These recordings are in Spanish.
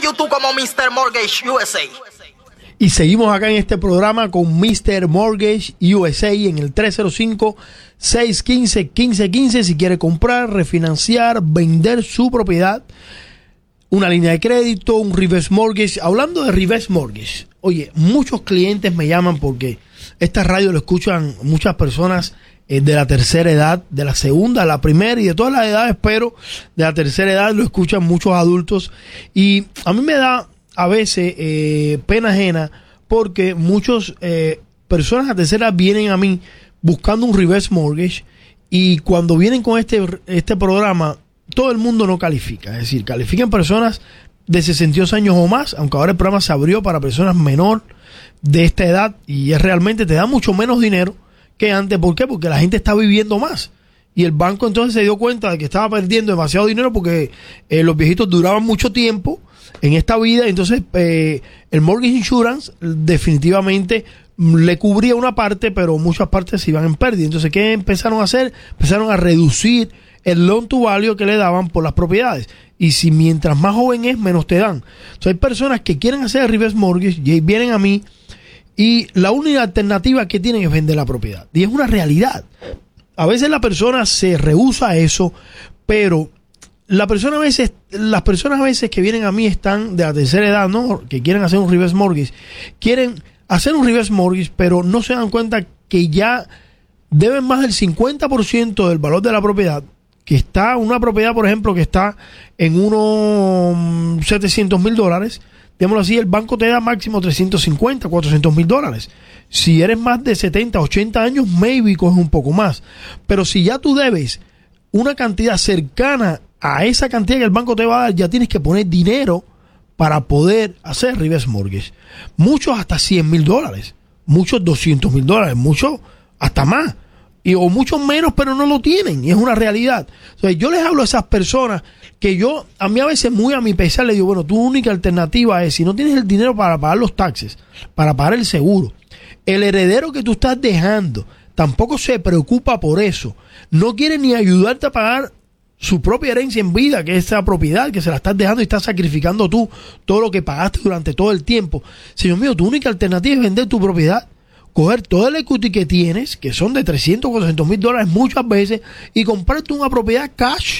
YouTube como Mr. Mortgage USA. Y seguimos acá en este programa con Mr. Mortgage USA en el 305-615-1515. Si quiere comprar, refinanciar, vender su propiedad, una línea de crédito, un reverse mortgage. Hablando de reverse mortgage, oye, muchos clientes me llaman porque esta radio lo escuchan muchas personas de la tercera edad, de la segunda, la primera y de todas las edades, pero de la tercera edad lo escuchan muchos adultos. Y a mí me da a veces pena ajena porque muchas personas de tercera edad vienen a mí buscando un reverse mortgage, y cuando vienen con este programa, todo el mundo no califica. Es decir, califican personas de 62 años o más, aunque ahora el programa se abrió para personas menor de esta edad, y es realmente te da mucho menos dinero que antes. ¿Por qué? Porque la gente está viviendo más. Y el banco entonces se dio cuenta de que estaba perdiendo demasiado dinero porque los viejitos duraban mucho tiempo en esta vida. Entonces el mortgage insurance definitivamente le cubría una parte, pero muchas partes se iban en pérdida. Entonces, ¿qué empezaron a hacer? Empezaron a reducir el loan to value que le daban por las propiedades. Y si mientras más joven es, menos te dan. Entonces hay personas que quieren hacer el reverse mortgage y vienen a mí, y la única alternativa que tienen es vender la propiedad. Y es una realidad. A veces la persona se rehúsa a eso, pero las personas a veces que vienen a mí están de la tercera edad, ¿no? Que quieren hacer un reverse mortgage. Quieren hacer un reverse mortgage, pero no se dan cuenta que ya deben más del 50% del valor de la propiedad, que está una propiedad, por ejemplo, que está en unos $700,000. Digámoslo así, el banco te da máximo $350,000, $400,000. Si eres más de 70, 80 años, maybe coges un poco más. Pero si ya tú debes una cantidad cercana a esa cantidad que el banco te va a dar, ya tienes que poner dinero para poder hacer reverse mortgage. Muchos hasta $100,000, muchos $200,000, muchos hasta más. O muchos menos, pero no lo tienen, y es una realidad. Entonces, yo les hablo a esas personas que a mí a veces, muy a mi pesar, le digo, bueno, tu única alternativa es, si no tienes el dinero para pagar los taxes, para pagar el seguro, el heredero que tú estás dejando tampoco se preocupa por eso, no quiere ni ayudarte a pagar su propia herencia en vida, que es esa propiedad que se la estás dejando y estás sacrificando tú todo lo que pagaste durante todo el tiempo. Señor mío, tu única alternativa es vender tu propiedad, coger todo el equity que tienes, que son de $300,000, $400,000 muchas veces, y comprarte una propiedad cash,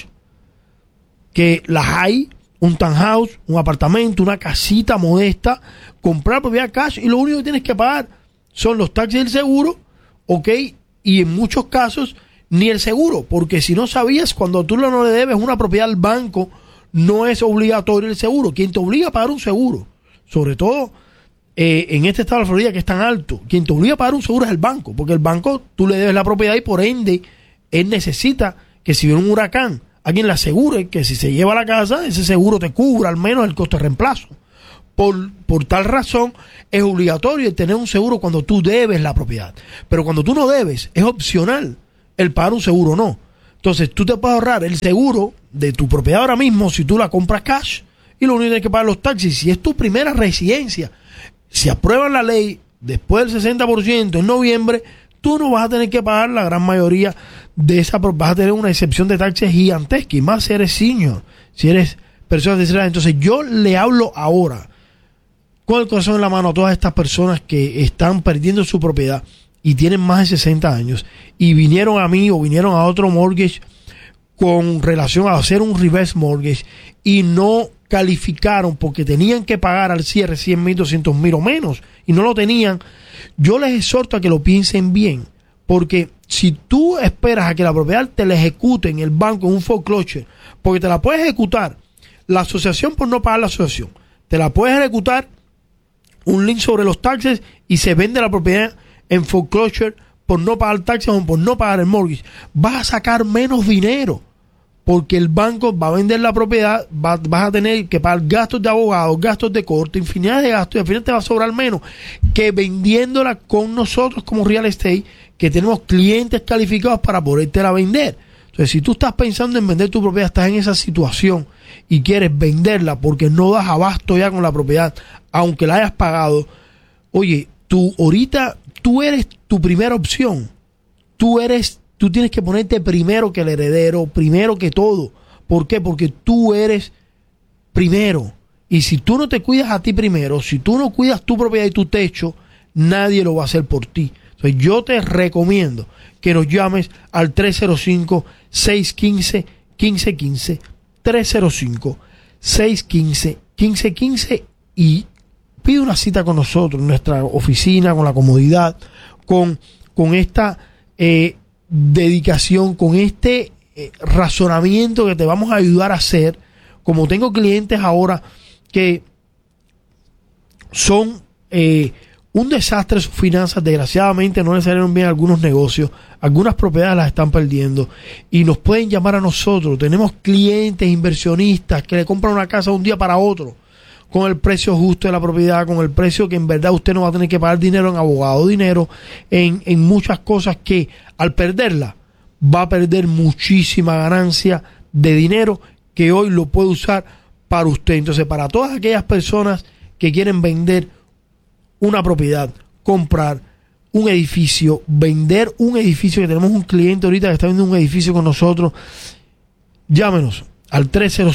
que las hay, un townhouse, un apartamento, una casita modesta, comprar propiedad cash, y lo único que tienes que pagar son los taxes del seguro, ¿ok? Y en muchos casos ni el seguro, porque si no sabías, cuando tú no le debes una propiedad al banco, no es obligatorio el seguro. Quien te obliga a pagar un seguro, sobre todo en este estado de la Florida que es tan alto, quien te obliga a pagar un seguro es el banco, porque el banco tú le debes la propiedad y por ende él necesita que si viene un huracán, alguien le asegure que si se lleva la casa, ese seguro te cubra al menos el costo de reemplazo. Por tal razón es obligatorio tener un seguro cuando tú debes la propiedad, pero cuando tú no debes es opcional el pagar un seguro o no. Entonces tú te puedes ahorrar el seguro de tu propiedad ahora mismo si tú la compras cash, y lo único que tienes que pagar los taxis. Si es tu primera residencia, si aprueban la ley después del 60% en noviembre, tú no vas a tener que pagar la gran mayoría de esa, vas a tener una excepción de taxes gigantesca, y más si eres senior, si eres persona de tercera edad. Entonces yo le hablo ahora con el corazón en la mano a todas estas personas que están perdiendo su propiedad y tienen más de 60 años y vinieron a mí o vinieron a otro mortgage con relación a hacer un reverse mortgage y no calificaron porque tenían que pagar al cierre $100,000, $200,000 o menos y no lo tenían. Yo les exhorto a que lo piensen bien, porque si tú esperas a que la propiedad te la ejecute en el banco en un foreclosure, porque te la puedes ejecutar la asociación por no pagar la asociación, te la puedes ejecutar un link sobre los taxes y se vende la propiedad en foreclosure por no pagar taxes o por no pagar el mortgage, vas a sacar menos dinero porque el banco va a vender la propiedad, vas a tener que pagar gastos de abogados, gastos de corte, infinidad de gastos, y al final te va a sobrar menos que vendiéndola con nosotros como real estate, que tenemos clientes calificados para podértela vender. Entonces, si tú estás pensando en vender tu propiedad, estás en esa situación y quieres venderla porque no das abasto ya con la propiedad, aunque la hayas pagado, oye, tú eres tu primera opción. Tú tienes que ponerte primero que el heredero, primero que todo. ¿Por qué? Porque tú eres primero Y si tú no te cuidas a ti primero, si tú no cuidas tu propiedad y tu techo, nadie lo va a hacer por ti. Entonces yo te recomiendo que nos llames al 305-615-1515, 305-615-1515 y pide una cita con nosotros en nuestra oficina, con la comodidad, con esta dedicación, con este razonamiento que te vamos a ayudar a hacer. Como tengo clientes ahora que son un desastre sus finanzas, desgraciadamente no les salieron bien algunos negocios, algunas propiedades las están perdiendo y nos pueden llamar a nosotros. Tenemos clientes inversionistas que le compran una casa de un día para otro con el precio justo de la propiedad, con el precio que en verdad usted no va a tener que pagar dinero en abogado, dinero en muchas cosas que al perderla va a perder muchísima ganancia de dinero que hoy lo puede usar para usted. Entonces, para todas aquellas personas que quieren vender una propiedad, comprar un edificio, vender un edificio, que tenemos un cliente ahorita que está vendiendo un edificio con nosotros, llámenos al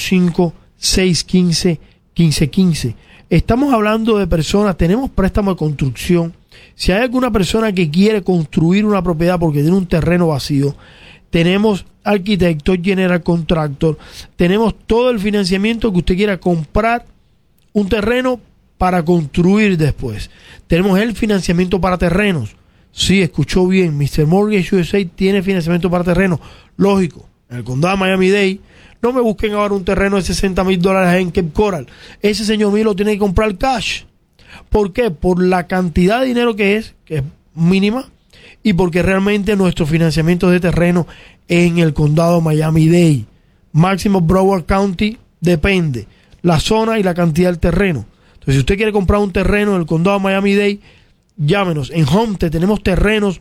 305-615-1515. Estamos hablando de personas, tenemos préstamo de construcción. Si hay alguna persona que quiere construir una propiedad porque tiene un terreno vacío, tenemos arquitecto, general contractor, tenemos todo el financiamiento que usted quiera comprar un terreno para construir después. Tenemos el financiamiento para terrenos. Sí, escuchó bien, Mr. Mortgage USA tiene financiamiento para terrenos. Lógico, en el condado de Miami-Dade, no me busquen ahora un terreno de $60,000 en Cape Coral. Ese señor mío lo tiene que comprar cash. ¿Por qué? Por la cantidad de dinero que es mínima, y porque realmente nuestro financiamiento de terreno en el condado de Miami-Dade, máximo Broward County, depende la zona y la cantidad del terreno. Entonces, si usted quiere comprar un terreno en el condado de Miami-Dade, llámenos. En Homestead tenemos terrenos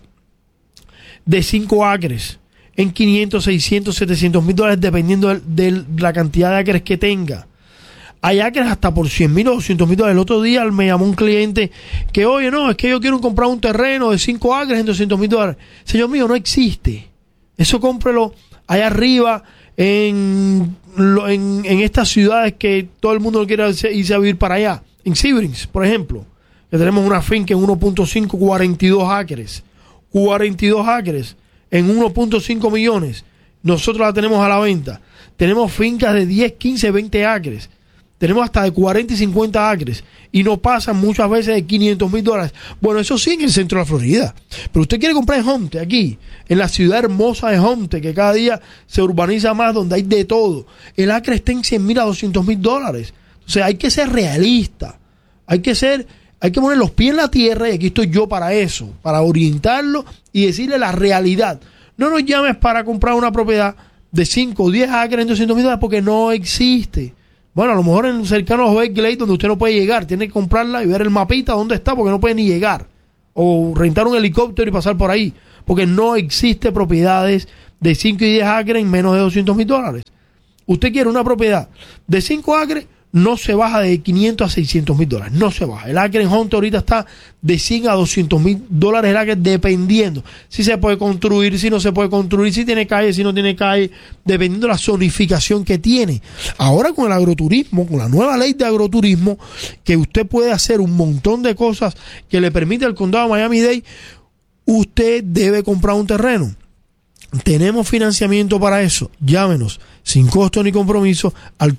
de 5 acres en 500, 600, 700 mil dólares, dependiendo de la cantidad de acres que tenga. Hay acres hasta por 100 mil o 200 mil dólares. El otro día me llamó un cliente que, oye, no, es que yo quiero comprar un terreno de 5 acres en 200 mil dólares. Señor mío, no existe. Eso cómprelo allá arriba en estas ciudades que todo el mundo quiere irse a vivir para allá. En Sebrings, por ejemplo, que tenemos una finca en 1.5, 42 acres. 42 acres en 1.5 millones. Nosotros la tenemos a la venta. Tenemos fincas de 10, 15, 20 acres. Tenemos hasta de 40 y 50 acres. Y no pasan muchas veces de 500 mil dólares. Bueno, eso sí en el centro de la Florida. Pero usted quiere comprar en Homestead, aquí, en la ciudad hermosa de Homestead, que cada día se urbaniza más, donde hay de todo. El acre está en 100 mil a 200 mil dólares. O sea, hay que ser realista. Hay que poner los pies en la tierra, y aquí estoy yo para eso, para orientarlo y decirle la realidad. No nos llames para comprar una propiedad de 5 o 10 acres en 200 mil dólares porque no existe. Bueno, a lo mejor en cercano a los Everglades, donde usted no puede llegar, tiene que comprarla y ver el mapita dónde está, porque no puede ni llegar. O rentar un helicóptero y pasar por ahí, porque no existe propiedades de 5 y 10 acres en menos de 200 mil dólares. Usted quiere una propiedad de 5 acres, no se baja de 500 a 600 mil dólares. No se baja. El acre en Homestead ahorita está de 100 a 200 mil dólares el acre, dependiendo si se puede construir, si no se puede construir, si tiene calle, si no tiene calle, dependiendo de la zonificación que tiene. Ahora con el agroturismo, con la nueva ley de agroturismo, que usted puede hacer un montón de cosas que le permite al condado de Miami-Dade, usted debe comprar un terreno. Tenemos financiamiento para eso. Llámenos sin costo ni compromiso al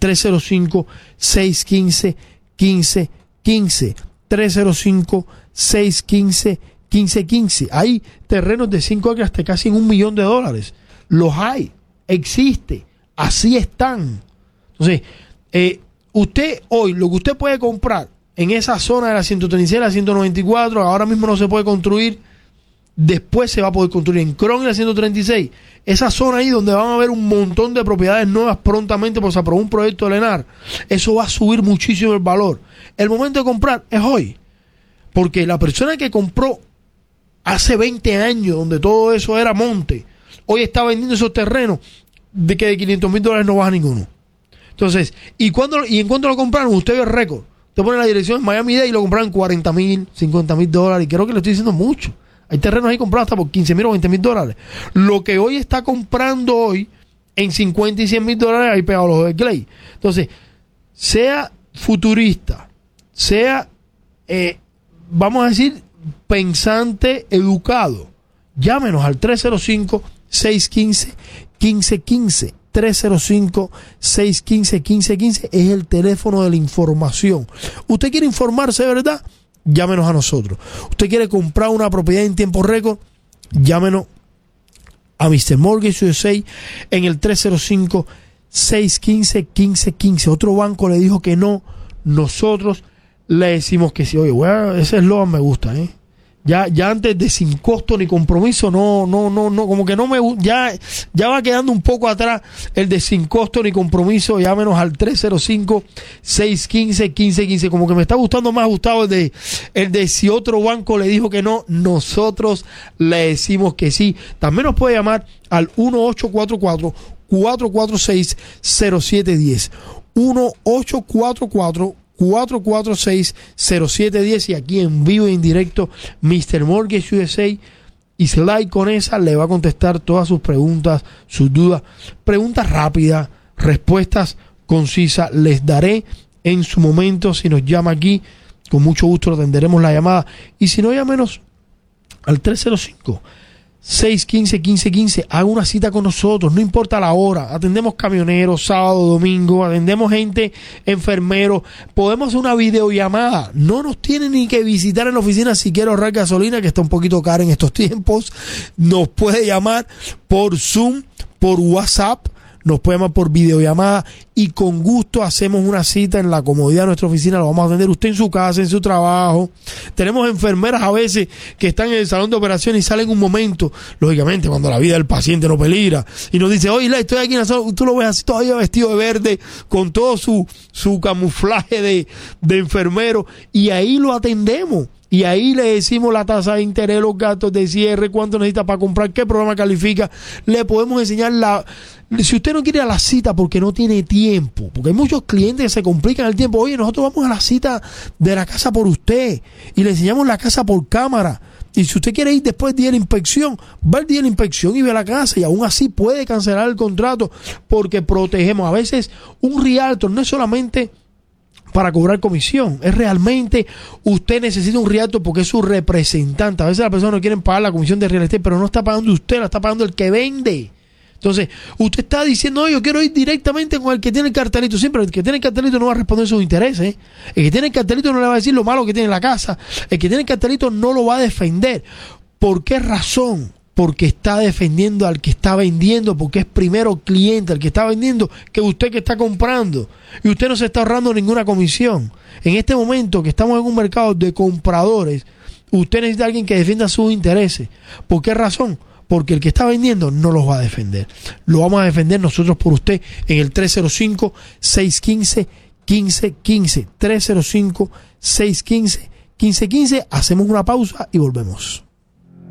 305-615-1515. 305-615-1515. Hay terrenos de 5 acres hasta casi en $1 millón. Los hay. Existe. Así están. Entonces, usted hoy, lo que usted puede comprar en esa zona de la 136, la 194, ahora mismo no se puede construir. Después se va a poder construir en Cron y la 136. Esa zona ahí donde van a haber un montón de propiedades nuevas prontamente, porque se aprobó un proyecto de Lenar. Eso va a subir muchísimo el valor. El momento de comprar es hoy. Porque la persona que compró hace 20 años, donde todo eso era monte, hoy está vendiendo esos terrenos de que de 500 mil dólares no baja ninguno. Entonces, ¿y en cuánto lo compraron? Usted ve el récord. Usted pone la dirección en Miami-Dade y lo compraron en 40 mil, 50 mil dólares. Y creo que le estoy diciendo mucho. Hay terrenos ahí comprados hasta por 15 mil o 20 mil dólares. Lo que hoy está comprando hoy en 50 y 100 mil dólares, ahí pegado los Everglades. Entonces, sea futurista, sea, vamos a decir, pensante, educado, llámenos al 305-615-1515. 305-615-1515 es el teléfono de la información. ¿Usted quiere informarse, verdad? Llámenos a nosotros. ¿Usted quiere comprar una propiedad en tiempo récord? Llámenos a Mr. Mortgage USA en el 305-615-1515. Otro banco le dijo que no, nosotros le decimos que sí. Oye, bueno, ese eslogan me gusta, ¿eh? Ya antes de sin costo ni compromiso, no, como que no me gusta, ya va quedando un poco atrás el de sin costo ni compromiso. Llámenos al 305-615-1515. Como que me está gustando más, Gustavo, el de si otro banco le dijo que no, nosotros le decimos que sí. También nos puede llamar al 1844-446-0710. 1844-446-0710 y aquí en vivo e indirecto Mr. Mortgage USA y Sly Conesa le va a contestar todas sus preguntas, sus dudas, preguntas rápidas, respuestas concisas, les daré en su momento. Si nos llama aquí, con mucho gusto atenderemos la llamada, y si no, llámenos al 305-615-1515, haga una cita con nosotros, no importa la hora. Atendemos camioneros, sábado, domingo, atendemos gente, enfermeros, podemos hacer una videollamada, no nos tiene ni que visitar en la oficina. Si quiere ahorrar gasolina, que está un poquito cara en estos tiempos, nos puede llamar por Zoom, por WhatsApp, nos puede llamar por videollamada y con gusto hacemos una cita en la comodidad de nuestra oficina. Lo vamos a atender usted en su casa, en su trabajo. Tenemos enfermeras a veces que están en el salón de operaciones y salen un momento, lógicamente cuando la vida del paciente no peligra, y nos dice: oye, estoy aquí en la sala. Tú lo ves así todavía vestido de verde con todo su camuflaje de enfermero, y ahí lo atendemos. Y ahí le decimos la tasa de interés, los gastos de cierre, cuánto necesita para comprar, qué programa califica. Le podemos enseñar si usted no quiere ir a la cita porque no tiene tiempo, porque hay muchos clientes que se complican el tiempo. Oye, nosotros vamos a la cita de la casa por usted y le enseñamos la casa por cámara. Y si usted quiere ir después del día de la inspección, va el día de la inspección y ve la casa, y aún así puede cancelar el contrato porque protegemos. A veces un realtor no es solamente para cobrar comisión, es realmente usted necesita un realtor porque es su representante. A veces las personas no quieren pagar la comisión de real estate, pero no está pagando usted, la está pagando el que vende. Entonces, usted está diciendo: no, yo quiero ir directamente con el que tiene el cartelito. Siempre el que tiene el cartelito no va a responder sus intereses. El que tiene el cartelito no le va a decir lo malo que tiene en la casa. El que tiene el cartelito no lo va a defender. ¿Por qué razón? Porque está defendiendo al que está vendiendo, porque es primero cliente el que está vendiendo que usted que está comprando, y usted no se está ahorrando ninguna comisión. En este momento que estamos en un mercado de compradores, usted necesita a alguien que defienda sus intereses. ¿Por qué razón? Porque el que está vendiendo no los va a defender. Lo vamos a defender nosotros por usted en el 305-615-1515. 305-615-1515. Hacemos una pausa y volvemos.